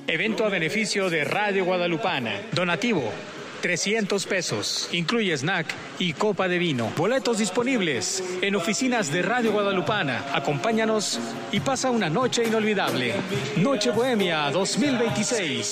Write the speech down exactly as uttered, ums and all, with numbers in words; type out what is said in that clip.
Evento a beneficio de Radio Guadalupana. Donativo, trescientos pesos. Incluye snack y copa de vino. Boletos disponibles en oficinas de Radio Guadalupana. Acompáñanos y pasa una noche inolvidable. Noche Bohemia dos mil veintiséis.